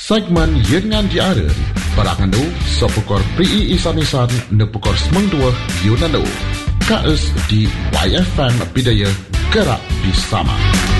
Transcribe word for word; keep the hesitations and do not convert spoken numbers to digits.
Segmen Yengan Diara Barangandu Sopukor Pri Isan-Isan Nepukor Semengdua Yunandu Kaes di Y F M Bidaya Gerak Bersama.